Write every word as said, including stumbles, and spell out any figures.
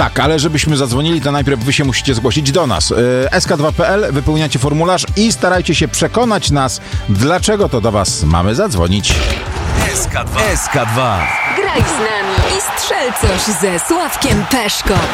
Tak, ale żebyśmy zadzwonili, to najpierw wy się musicie zgłosić do nas. S K dwa kropka P L, wypełniacie formularz i starajcie się przekonać nas, dlaczego to do was mamy zadzwonić. S K dwa. S K dwa. Graj z nami i strzel coś ze Sławkiem Peszko.